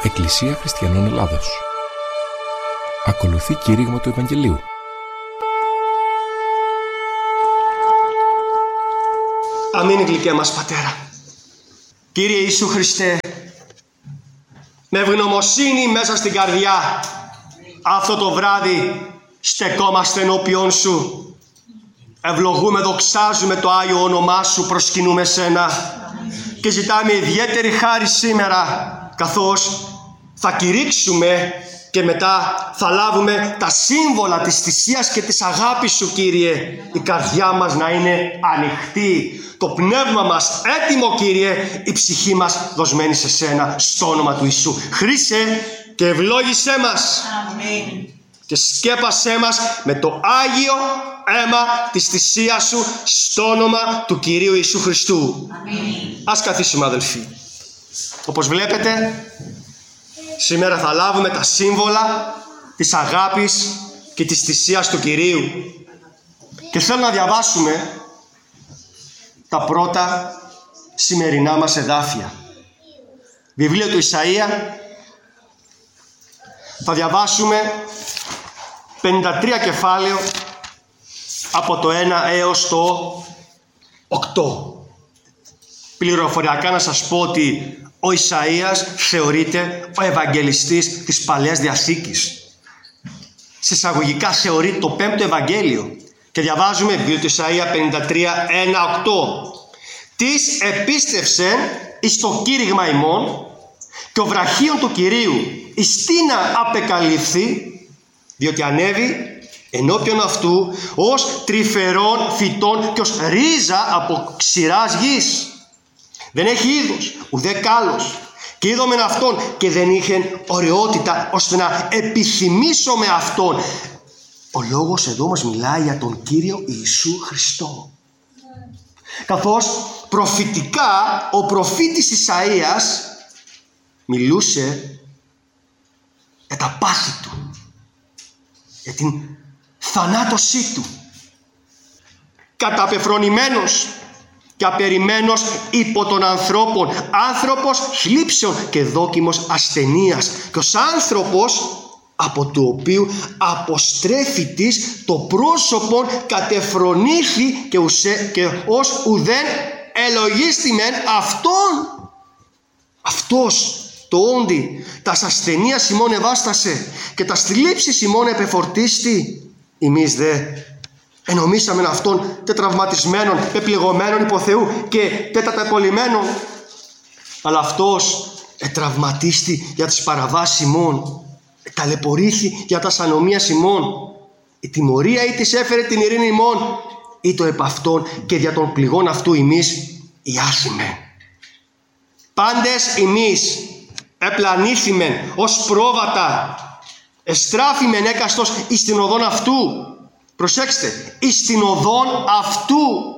Εκκλησία Χριστιανών Ελλάδος. Ακολουθεί κήρυγμα του Ευαγγελίου. Αμήν, γλυκέ μας Πατέρα. Κύριε Ιησού Χριστέ, με ευγνωμοσύνη μέσα στην καρδιά αυτό το βράδυ στεκόμαστε ενώπιον Σου. Ευλογούμε, δοξάζουμε το Άγιο όνομά Σου, προσκυνούμε Σένα και ζητάμε ιδιαίτερη χάρη σήμερα, καθώς θα κηρύξουμε και μετά θα λάβουμε τα σύμβολα της θυσίας και της αγάπης Σου, Κύριε. Η καρδιά μας να είναι ανοιχτή, το πνεύμα μας έτοιμο, Κύριε, η ψυχή μας δοσμένη σε Σένα, στο όνομα του Ιησού. Χρήσε και ευλόγησέ μας. Αμήν. Και σκέπασέ μας με το Άγιο αίμα της θυσίας Σου, στο όνομα του Κυρίου Ιησού Χριστού. Αμήν. Ας καθίσουμε, αδελφοί. Όπως βλέπετε, σήμερα θα λάβουμε τα σύμβολα της αγάπης και της θυσίας του Κυρίου. Και θέλω να διαβάσουμε τα πρώτα σημερινά μας εδάφια. Βιβλίο του Ισαΐα. Θα διαβάσουμε 53 κεφάλαιο από το 1 έως το 8. Πληροφοριακά να σας πω ότι ο Ισαΐας θεωρείται ο Ευαγγελιστής της Παλαιάς Διαθήκης. Σε εισαγωγικά θεωρεί το 5ο Ευαγγέλιο. Και διαβάζουμε βιβλίο του Ισαΐα 53, 1, 8. «Τις επίστευσεν εις το κήρυγμα ημών και ο βραχίον του Κυρίου εις τίνα απεκαλύφθη, διότι ανέβη ενώπιον αυτού ως τρυφερών φυτών και ως ρίζα από ξηράς γης. Δεν έχει είδος, ουδέ κάλος. Και είδομεν αυτόν και δεν είχε ωραιότητα ώστε να επιθυμήσω με αυτόν». Ο λόγος εδώ μας μιλάει για τον Κύριο Ιησού Χριστό. Καθώς προφητικά ο προφήτης Ισαΐας μιλούσε για τα πάθη του, για την θανάτωσή του. Καταπεφρονημένος και απεριμένος υπό των ανθρώπων, άνθρωπος θλίψεων και δόκιμος ασθενείας, και ως άνθρωπος από του οποίου αποστρέφει της το πρόσωπον κατεφρονήθη και ως ουδέν ελογίστημεν αυτόν. Αυτός το όντι τας ασθενείας ημών ευάστασε και τας θλίψεις ημών επεφορτίστη. Εμείς δε ενομίσαμεν αυτόν τετραυματισμένον, πεπληγωμένον υπό Θεού και τέταταπολυμένον. Αλλά αυτός ετραυματίστη για τις παραβάσεις ημών, ταλαιπωρήθη για τα ανομίας ημών. Η τιμωρία ή της έφερε την ειρήνη ημών, ή το επ' αυτόν και δια των πληγών αυτού ημείς ιάθημε. Πάντες ημείς επλανήθημεν ως πρόβατα, εστράφημεν έκαστος εις την οδόν αυτού. Προσέξτε, εις την οδόν αυτού.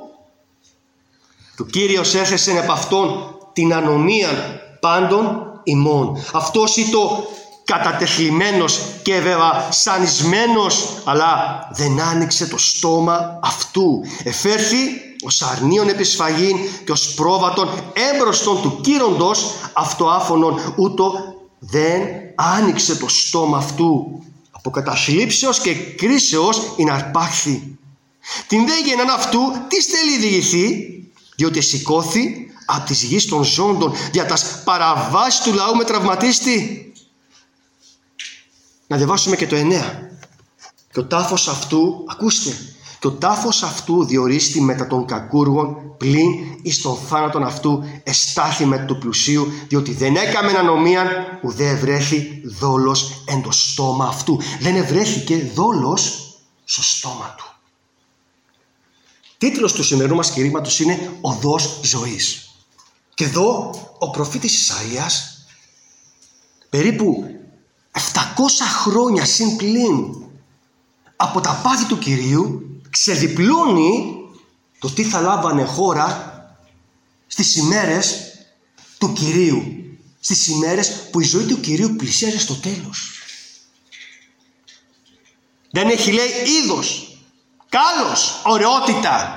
Το Κύριος έθεσεν επ' αυτόν την ανομία πάντων ημών. Αυτός ήτο κατατεθλιμμένος και βεβασανισμένος, αλλά δεν άνοιξε το στόμα αυτού. Εφέρθη ως αρνίον επισφαγήν και ως πρόβατον έμπροσθον του κύροντος αυτοάφωνον, ούτω δεν άνοιξε το στόμα αυτού. Από καταθλίψεως και κρίσεως ειν αρπάχθη. Την δε γεννάν αυτού τι στέλει διηγηθεί, διότι σηκώθη από της γης των ζώντων δια τας παραβάσεις του λαού με τραυματίστη. Να διαβάσουμε και το 9. Και ο τάφος αυτού, ακούστε, και ο τάφος αυτού διορίστη μετά των κακούργων, πλην εις τον θάνατον αυτού εστάθη με του πλουσίου, διότι δεν έκαμεν ανομίαν, ουδέ ευρέθη δόλος εν το στόμα αυτού. Δεν ευρέθηκε δόλος στο στόμα του. Τίτλος του σημερινού μας κηρύγματος είναι «Οδός ζωής». Και εδώ ο προφήτης Ισαΐας, περίπου 700 χρόνια συν πλην από τα πάθη του Κυρίου, ξεδιπλώνει το τι θα λάβανε χώρα στις ημέρες του Κυρίου, στις ημέρες που η ζωή του Κυρίου πλησίαζε στο τέλος. Δεν έχει, λέει, είδος, κάλος, ωραιότητα,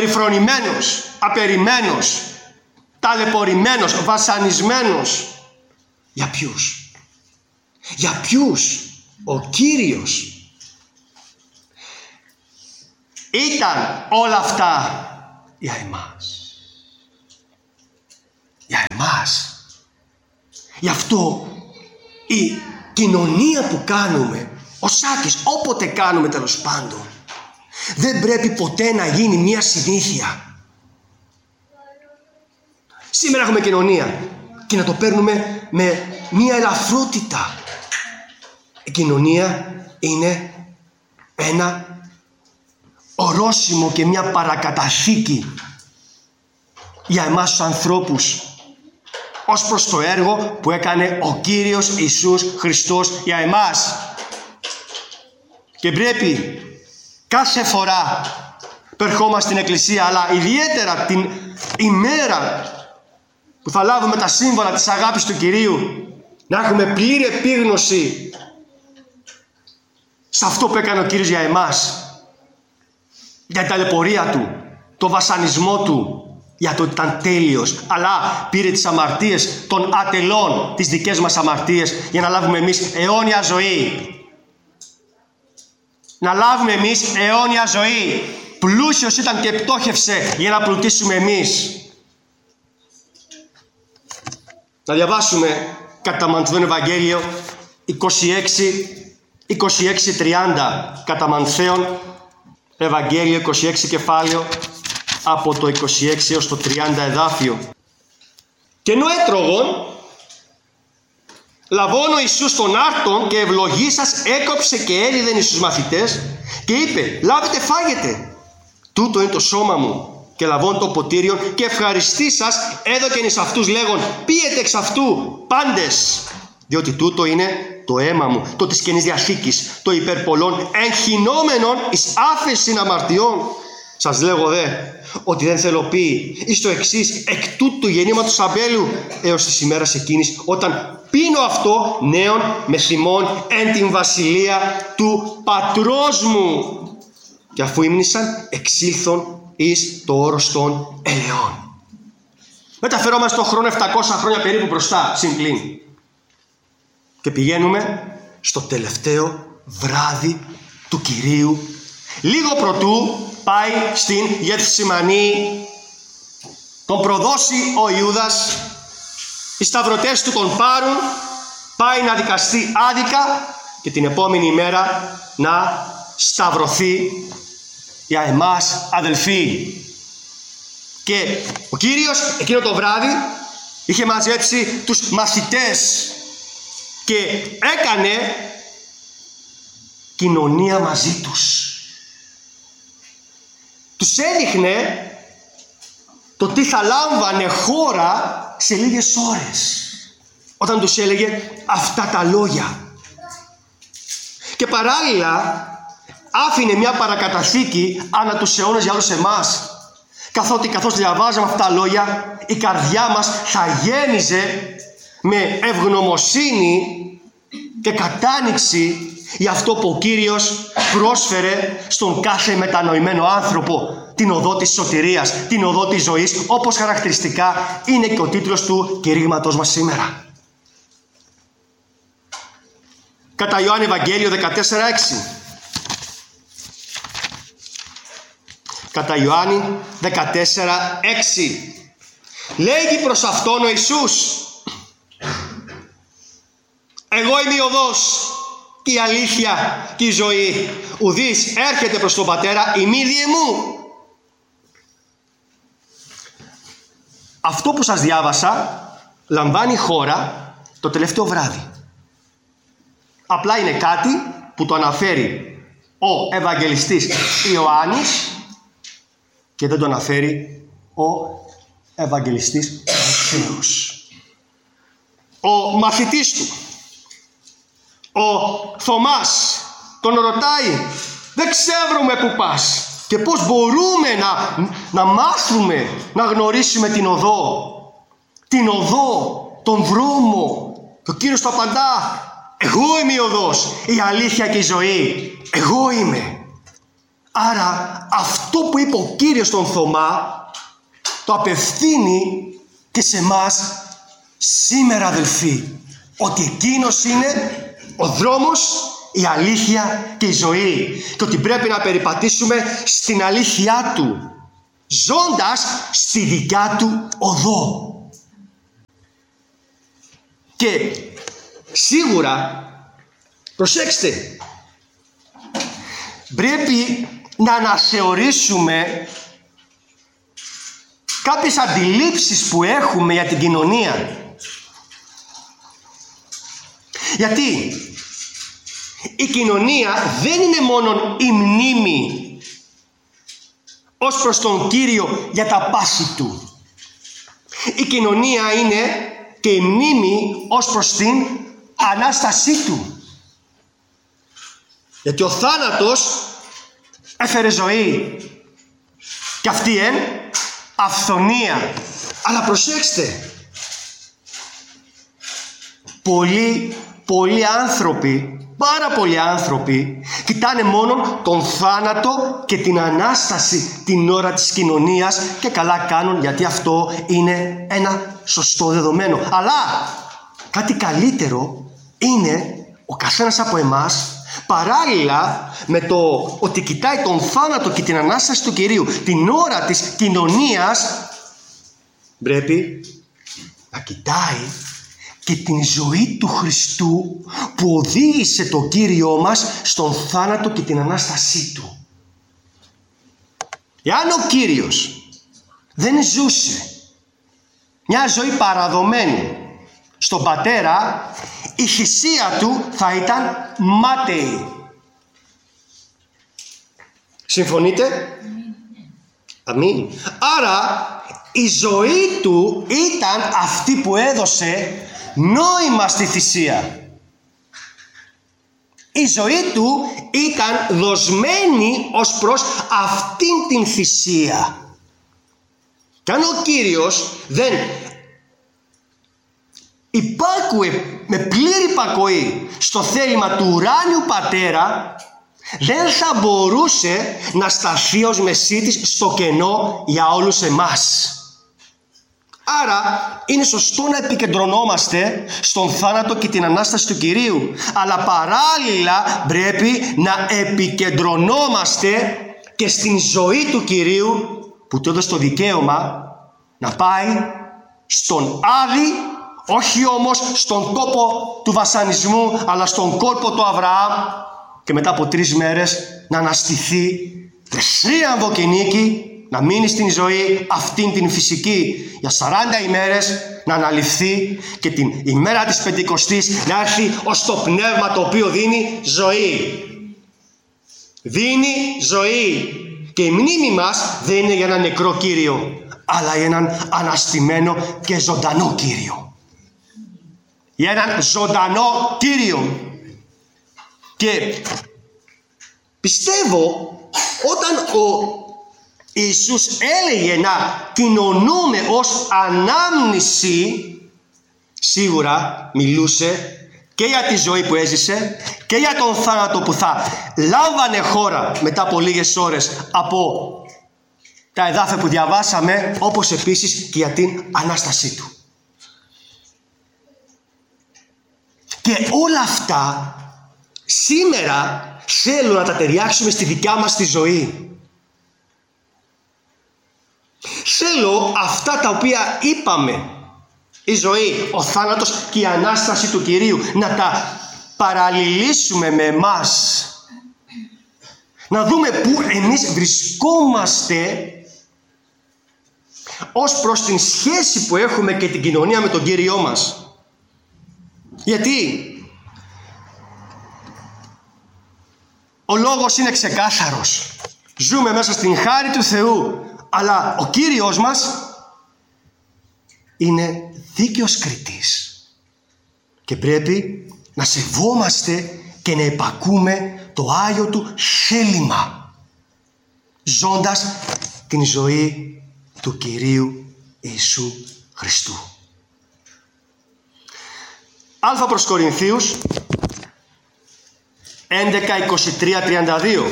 περιφρονημένος, απεριμένος, ταλαιπωρημένος, βασανισμένος, Για ποιους? Για ποιους ο Κύριος ήταν όλα αυτά? Για εμάς. Για εμάς. Γι' αυτό η κοινωνία που κάνουμε, ο Σάκης, όποτε κάνουμε τέλος πάντων, δεν πρέπει ποτέ να γίνει μια συνήθεια. Σήμερα έχουμε κοινωνία και να το παίρνουμε με μια ελαφρότητα. Η κοινωνία είναι ένα ορόσημο και μια παρακαταθήκη για εμάς τους ανθρώπους ως προς το έργο που έκανε ο Κύριος Ιησούς Χριστός για εμάς. Και πρέπει κάθε φορά που ερχόμαστε στην Εκκλησία, αλλά ιδιαίτερα την ημέρα που θα λάβουμε τα σύμβολα της αγάπης του Κυρίου, να έχουμε πλήρη επίγνωση σε αυτό που έκανε ο Κύριος για εμάς, για την ταλαιπωρία Του, το βασανισμό Του, για το ότι ήταν τέλειος, αλλά πήρε τις αμαρτίες των ατελών, τις δικές μας αμαρτίες, για να λάβουμε εμείς αιώνια ζωή. Να λάβουμε εμείς αιώνια ζωή. Πλούσιος ήταν και πτώχευσε για να πλουτίσουμε εμείς. Να διαβάσουμε κατά Μανθαίον Ευαγγέλιο 26-30, κατά Μανθαίον Ευαγγέλιο 26 κεφάλαιο, από το 26 έως το 30 εδάφιο. Και ενώ έτρωγον, λαβών ο Ιησούς τον άρτον και ευλογήσας έκοψε και έλυδεν εις τους μαθητές και είπε, λάβετε φάγετε, τούτο είναι το σώμα μου. Και λαβών το ποτήριον και ευχαριστήσας έδωκεν εις αυτούς λέγον, πίετε εξ αυτού πάντες, διότι τούτο είναι το αίμα μου, το της Καινής Διαθήκης, το υπερπολών εγχυνόμενον εις άφεσιν αμαρτιών. Σας λέγω δε, ότι δεν θέλω πει εις το εξής, εκ τούτου γεννήματος Αμπέλου έως της ημέρας εκείνης, όταν πίνω αυτό νέον με θυμών εν την βασιλεία του πατρός μου. Και αφού ύμνησαν, εξήλθον εις το όρος των ελαιών. Μεταφερόμαστε στον χρόνο 700 χρόνια περίπου μπροστά, συμπλήν. Και πηγαίνουμε στο τελευταίο βράδυ του Κυρίου, λίγο προτού πάει στην Γεθσιμανή, τον προδώσει ο Ιούδας, οι σταυρωτές του τον πάρουν, πάει να δικαστεί άδικα και την επόμενη μέρα να σταυρωθεί για εμάς, αδελφοί. Και ο Κύριος εκείνο το βράδυ είχε μαζέψει τους μαθητές και έκανε κοινωνία μαζί τους. Τους έδειχνε το τι θα λάμβανε χώρα σε λίγες ώρες, όταν τους έλεγε αυτά τα λόγια. Και παράλληλα άφηνε μια παρακαταθήκη ανά τους αιώνες για όλους εμάς, καθότι καθώς διαβάζαμε αυτά τα λόγια, η καρδιά μας θα γέμιζε με ευγνωμοσύνη και κατάνοιξη για αυτό που ο Κύριος πρόσφερε στον κάθε μετανοημένο άνθρωπο, την οδό της σωτηρίας, την οδό της ζωής, όπως χαρακτηριστικά είναι και ο τίτλος του κηρύγματος μας σήμερα. Κατά Ιωάννη Ευαγγέλιο 14:6. Κατά Ιωάννη 14:6. Λέγει προς αυτόν ο Ιησούς, εγώ είμαι η οδός και η αλήθεια και η ζωή. Ουδής έρχεται προς τον Πατέρα ημί διε μου. Αυτό που σας διάβασα λαμβάνει χώρα το τελευταίο βράδυ. Απλά είναι κάτι που το αναφέρει ο Ευαγγελιστής Ιωάννης και δεν το αναφέρει ο Ευαγγελιστής Ματθαίος. Ο μαθητής του, ο Θωμάς, τον ρωτάει, δεν ξέρουμε που πας και πώς μπορούμε να μάθουμε, να γνωρίσουμε την οδό, τον δρόμο. Και ο Κύριος του απαντά, εγώ είμαι η οδός, η αλήθεια και η ζωή. Εγώ είμαι. Άρα αυτό που είπε ο Κύριος στον Θωμά το απευθύνει και σε μας σήμερα, αδελφοί. ότι εκείνος είναι ο δρόμος, η αλήθεια και η ζωή και ότι πρέπει να περιπατήσουμε στην αλήθειά του, ζώντας στη δικιά του οδό. Και σίγουρα, προσέξτε, πρέπει να αναθεωρήσουμε κάποιες αντιλήψεις που έχουμε για την κοινωνία. Γιατί η κοινωνία δεν είναι μόνο η μνήμη ως προς τον Κύριο για τα πάθη του. Η κοινωνία είναι και η μνήμη ως προς την Ανάστασή του. Γιατί ο θάνατος έφερε ζωή και αυτή αυθονία. Αλλά προσέξτε, πολλοί άνθρωποι, πάρα πολλοί άνθρωποι κοιτάνε μόνο τον θάνατο και την Ανάσταση την ώρα της κοινωνίας και καλά κάνουν, γιατί αυτό είναι ένα σωστό δεδομένο. Αλλά κάτι καλύτερο είναι ο καθένας από εμάς, παράλληλα με το ότι κοιτάει τον θάνατο και την Ανάσταση του Κυρίου την ώρα της κοινωνίας, πρέπει να κοιτάει και την ζωή του Χριστού που οδήγησε τον Κύριό μας στον θάνατο και την Ανάστασή του. Εάν ο Κύριος δεν ζούσε μια ζωή παραδομένη στον Πατέρα, η θυσία του θα ήταν μάταιη. Συμφωνείτε? Αμήν. Άρα η ζωή του ήταν αυτή που έδωσε νόημα στη θυσία. Η ζωή του ήταν δοσμένη ως προς αυτήν την θυσία. Και αν ο Κύριος δεν υπάκουε με πλήρη υπακοή στο θέλημα του ουράνιου Πατέρα, δεν θα μπορούσε να σταθεί ως μεσίτης στο κενό για όλους εμάς. Άρα είναι σωστό να επικεντρωνόμαστε στον θάνατο και την Ανάσταση του Κυρίου, αλλά παράλληλα πρέπει να επικεντρωνόμαστε και στην ζωή του Κυρίου που του έδωσε το δικαίωμα να πάει στον Άδη, όχι όμως στον τόπο του βασανισμού, αλλά στον κόρπο του Αβραάμ, και μετά από 3 μέρες να αναστηθεί με θρίαμβο και νίκη, να μείνει στην ζωή αυτήν την φυσική για 40 ημέρες, να αναλυφθεί και την ημέρα της Πεντηκοστής να έρθει ως το πνεύμα το οποίο δίνει ζωή. Δίνει ζωή. Και η μνήμη μας δεν είναι για έναν νεκρό Κύριο, αλλά για έναν αναστημένο και ζωντανό Κύριο. Για έναν ζωντανό Κύριο. Και πιστεύω όταν ο Ιησούς έλεγε να κοινωνούμε ως ανάμνηση, σίγουρα μιλούσε και για τη ζωή που έζησε και για τον θάνατο που θα λάμβανε χώρα μετά από λίγες ώρες από τα εδάφια που διαβάσαμε, όπως επίσης και για την Ανάστασή του. Και όλα αυτά σήμερα θέλω να τα ταιριάξουμε στη δικιά μας τη ζωή. Θέλω αυτά τα οποία είπαμε, η ζωή, ο θάνατος και η Ανάσταση του Κυρίου, να τα παραλληλήσουμε με εμάς. Να δούμε πού εμείς βρισκόμαστε ως προς την σχέση που έχουμε και την κοινωνία με τον Κύριό μας. Γιατί ο λόγος είναι ξεκάθαρος. Ζούμε μέσα στην χάρη του Θεού, αλλά ο Κύριος μας είναι δίκαιος κριτής και πρέπει να σεβόμαστε και να υπακούμε το Άγιο Του θέλημα, ζώντας την ζωή του Κυρίου Ιησού Χριστού. Α προς Κορινθίους 11:23-32.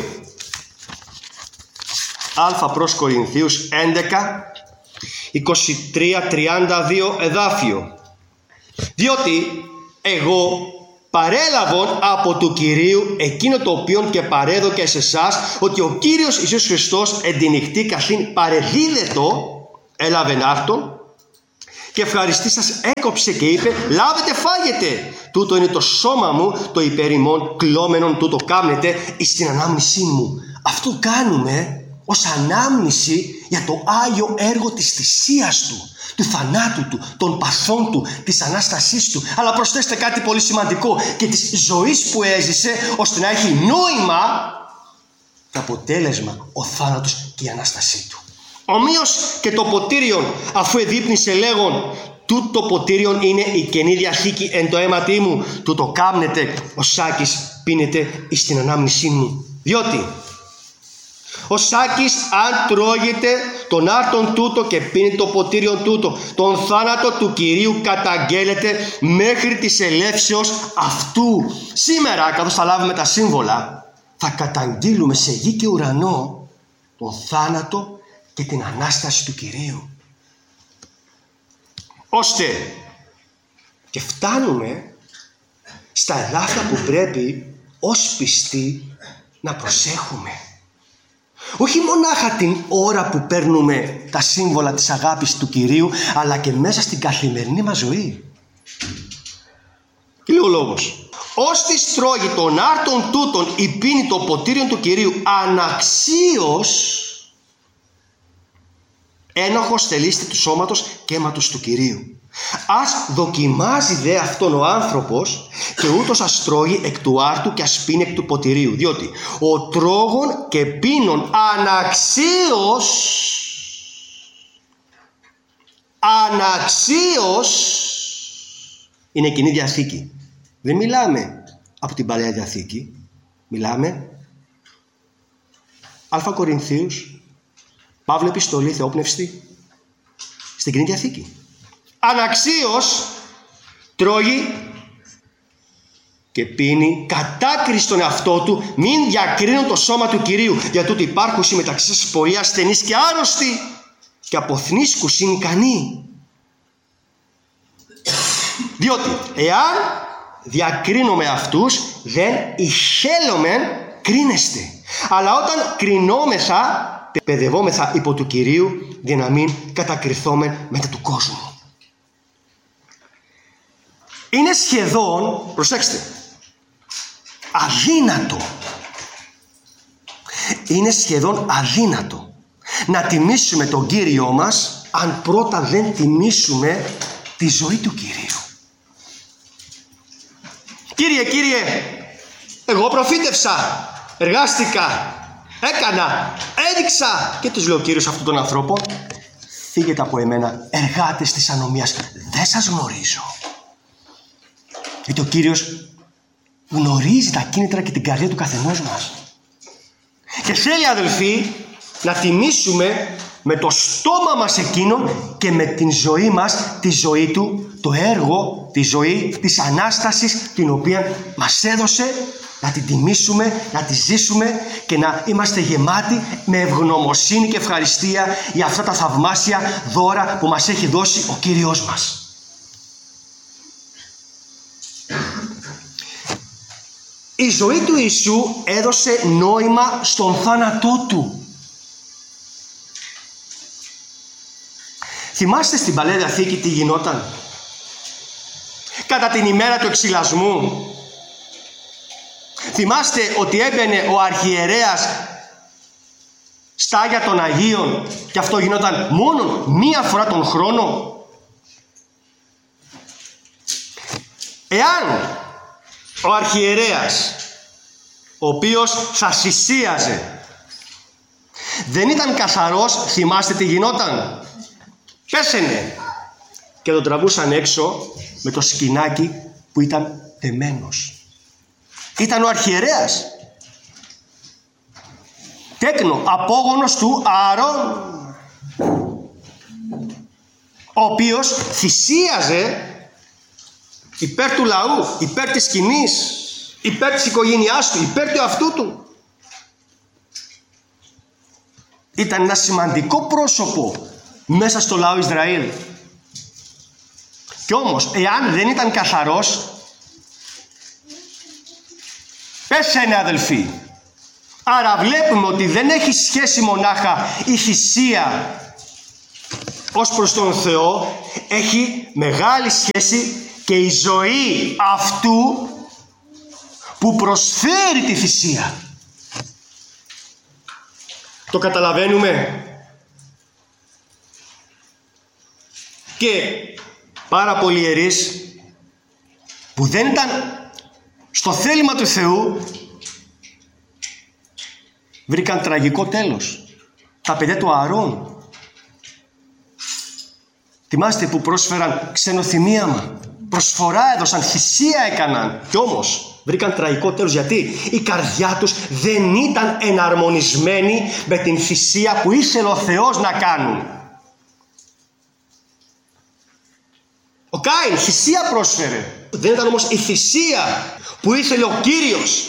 Α προς Κορινθίους 11:23-32 εδάφιο. Διότι εγώ παρέλαβον από του Κυρίου εκείνο το οποίον και παρέδωκε σε εσάς, ότι ο Κύριος Ιησούς Χριστός εν τη νυχτή καθήν παρεδίδετο έλαβεν άρτον και ευχαριστήσας έκοψε και είπε, λάβετε φάγετε, τούτο είναι το σώμα μου, το υπέρ ημών κλώμενον, τούτο κάμνετε εις την ανάμνησή μου. Αυτό κάνουμε ως ανάμνηση για το Άγιο έργο της θυσίας του, του θανάτου του, των παθών του, της Ανάστασής του. Αλλά προσθέστε κάτι πολύ σημαντικό, και της ζωής που έζησε, ώστε να έχει νόημα το αποτέλεσμα, ο θάνατος και η Ανάστασή του. Ομοίως και το ποτήριον, αφού εδείπνησε λέγον, τούτο ποτήριον είναι η Καινή Διαθήκη εν το αίματί μου, τούτο κάμνετε ο Σάκης πίνετε εις την ανάμνησή μου. Διότι ο Σάκης αν τρώγεται τον άρτον τούτο και πίνει το ποτήριον τούτο, τον θάνατο του Κυρίου καταγγέλλεται μέχρι της ελεύσεως αυτού. Σήμερα, καθώς θα λάβουμε τα σύμβολα, θα καταγγείλουμε σε γη και ουρανό τον θάνατο και την Ανάσταση του Κυρίου. Ώστε και φτάνουμε στα εδάφια που πρέπει ως πιστοί να προσέχουμε. Όχι μονάχα την ώρα που παίρνουμε τα σύμβολα της αγάπης του Κυρίου, αλλά και μέσα στην καθημερινή μας ζωή. Και λέει ο λόγος, «Ώστις τρώγει τον άρτον τούτον ή πίνει το ποτήριον του Κυρίου αναξίως, ένοχος θελήστη του σώματος και αίματος του Κυρίου. Ας δοκιμάζει δε αυτόν ο άνθρωπος και ούτως ας τρώγει εκ του άρτου και ας πίνει εκ του ποτηρίου. Διότι ο τρώγων και πίνων αναξίως είναι Καινή Διαθήκη. Δεν μιλάμε από την Παλαιά Διαθήκη. Μιλάμε Α Κορινθίους, Παύλο επιστολή, θεόπνευστη, στην Καινή Διαθήκη. Αναξίως τρώγει και πίνει κατάκριση στον εαυτό του, μην διακρίνουν το σώμα του Κυρίου, για τούτο υπάρχουσι μεταξύ σας πολλοί ασθενείς και άρρωστοι και αποθνίσκουσιν ικανοί. Διότι εάν διακρίνουμε αυτούς, δεν ηχέλομεν κρίνεστε. Αλλά όταν κρινόμεθα, παιδευόμεθα υπό του Κυρίου, για να μην κατακριθόμεν μετά του κόσμου. Είναι σχεδόν, προσέξτε, αδύνατο να τιμήσουμε τον Κύριό μας αν πρώτα δεν τιμήσουμε τη ζωή του Κυρίου. Κύριε, εγώ προφήτευσα, εργάστηκα, έκανα, έδειξα, και τους λέει ο Κύριος αυτόν τον ανθρώπο, φύγετε από εμένα, εργάτες της ανομίας, δεν σας γνωρίζω. Γιατί ο Κύριος γνωρίζει τα κίνητρα και την καρδιά του καθενός μας. Και θέλει, αδελφοί, να τιμήσουμε με το στόμα μας εκείνον και με την ζωή μας, τη ζωή του, το έργο, τη ζωή της Ανάστασης, την οποία μας έδωσε, να την τιμήσουμε, να τη ζήσουμε και να είμαστε γεμάτοι με ευγνωμοσύνη και ευχαριστία για αυτά τα θαυμάσια δώρα που μας έχει δώσει ο Κύριος μας. Η ζωή του Ιησού έδωσε νόημα στον θάνατό του. Θυμάστε στην Παλαιά Διαθήκη τι γινόταν κατά την ημέρα του εξυλασμού? Θυμάστε ότι έμπαινε ο αρχιερέας στα Άγια των Αγίων και αυτό γινόταν μόνο μία φορά τον χρόνο? Εάν ο αρχιερέας, ο οποίος θα θυσίαζε, δεν ήταν καθαρός, θυμάστε τι γινόταν? Πέσαινε και τον τραβούσαν έξω με το σκηνάκι που ήταν δεμένος. Ήταν ο αρχιερέας, τέκνο, απόγονος του Ααρών, ο οποίος θυσίαζε υπέρ του λαού, υπέρ της σκηνής, υπέρ της οικογένειάς του, υπέρ του αυτού του. Ήταν ένα σημαντικό πρόσωπο μέσα στο λαό Ισραήλ. Κι όμως, εάν δεν ήταν καθαρός, Πέσανε αδελφοί. Άρα βλέπουμε ότι δεν έχει σχέση μονάχα η θυσία ως προς τον Θεό, έχει μεγάλη σχέση και η ζωή αυτού που προσφέρει τη θυσία. Το καταλαβαίνουμε? Και πάρα πολλοί ιερείς που δεν ήταν στο θέλημα του Θεού βρήκαν τραγικό τέλος. Τα παιδιά του Ααρών. Θυμάστε που πρόσφεραν ξενοθυμίαμα, προσφορά έδωσαν, θυσία έκαναν, κι όμως βρήκαν τραγικό τέλος. Γιατί η καρδιά τους δεν ήταν εναρμονισμένη με την θυσία που ήθελε ο Θεός να κάνουν. Ο Κάιν θυσία πρόσφερε, δεν ήταν όμως η θυσία που ήθελε ο Κύριος.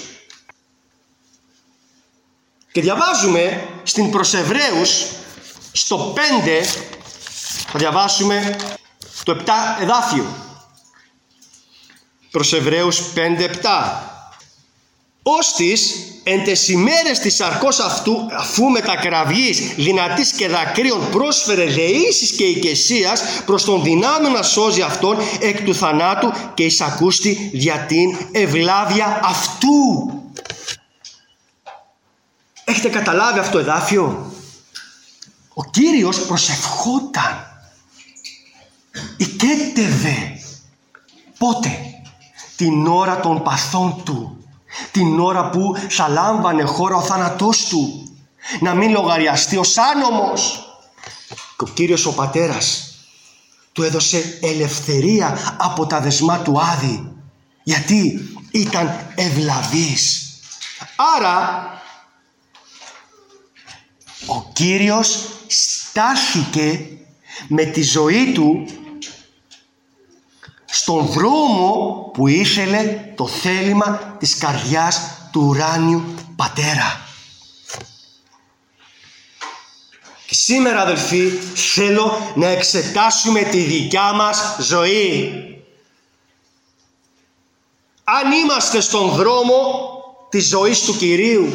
Και διαβάζουμε στην προς Εβραίους στο 5, θα διαβάσουμε το 7 εδάφιο. Προς Εβραίους 5-7. Ώστις εν τες ημέρες της σαρκός αυτού, αφού με τα κραυγής δυνατής και δακρύων πρόσφερε δεήσεις και οικεσίας προς τον δυνάμεο να σώζει αυτόν εκ του θανάτου, και εισακούστη δια την ευλάβεια αυτού. Έχετε καταλάβει αυτό το εδάφιο? Ο Κύριος προσευχόταν, οικέτευε. Πότε? Την ώρα των παθών του, την ώρα που θα λάμβανε χώρα ο θάνατός του, να μην λογαριαστεί ως άνομος. Και ο Κύριος ο Πατέρας του έδωσε ελευθερία από τα δεσμά του Άδη, γιατί ήταν ευλαβής. Άρα ο Κύριος στάθηκε με τη ζωή του στον δρόμο που ήθελε το θέλημα της καρδιάς του ουράνιου Πατέρα. Και σήμερα, αδελφοί, θέλω να εξετάσουμε τη δικιά μας ζωή. Αν είμαστε στον δρόμο της ζωής του Κυρίου,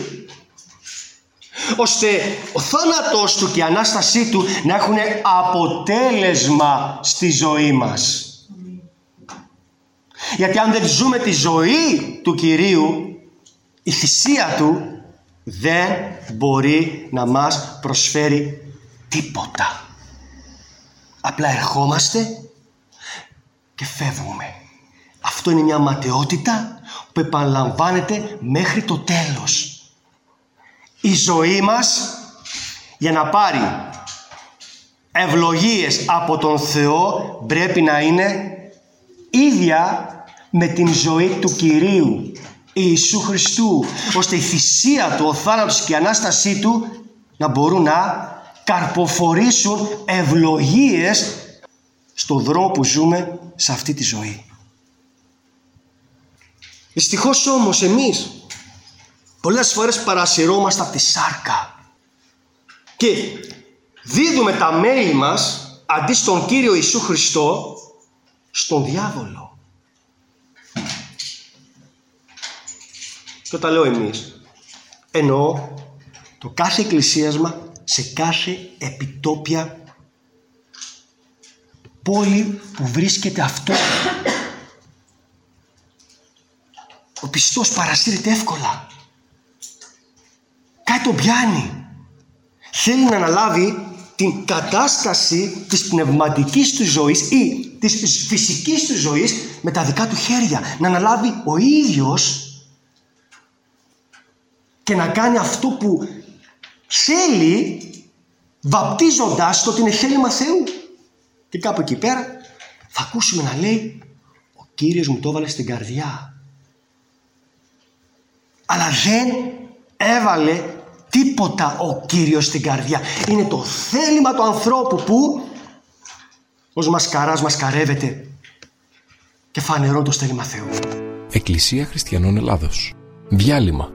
ώστε ο θάνατος του και η Ανάστασή του να έχουν αποτέλεσμα στη ζωή μας. Γιατί αν δεν ζούμε τη ζωή του Κυρίου, η θυσία του δεν μπορεί να μας προσφέρει τίποτα. Απλά ερχόμαστε και φεύγουμε. Αυτό είναι μια ματαιότητα που επαναλαμβάνεται μέχρι το τέλος. Η ζωή μας, για να πάρει ευλογίες από τον Θεό, πρέπει να είναι ίδια με την ζωή του Κυρίου Ιησού Χριστού, ώστε η θυσία του, ο θάνατος και η Ανάστασή του να μπορούν να καρποφορήσουν ευλογίες στον δρόμο που ζούμε σε αυτή τη ζωή. Δυστυχώς όμως εμείς πολλές φορές παρασυρώμαστε από τη σάρκα και δίδουμε τα μέλη μας αντί στον Κύριο Ιησού Χριστό στον διάβολο. Και όταν λέω εμείς, εννοώ το κάθε εκκλησίασμα σε κάθε επιτόπια πόλη που βρίσκεται αυτό. Ο πιστός παρασύρεται εύκολα. Κάτι τον πιάνει. Θέλει να αναλάβει την κατάσταση της πνευματικής του ζωής ή της φυσικής του ζωής με τα δικά του χέρια. Να αναλάβει ο ίδιος και να κάνει αυτό που θέλει, βαπτίζοντας το ότι είναι θέλημα Θεού. Και κάπου εκεί πέρα θα ακούσουμε να λέει, ο Κύριος μου το έβαλε στην καρδιά. Αλλά δεν έβαλε τίποτα ο Κύριος στην καρδιά. Είναι το θέλημα του ανθρώπου που ως μασκαράς μασκαρεύεται και φανερώνει το θέλημα Θεού. Εκκλησία Χριστιανών Ελλάδος. Διάλειμμα.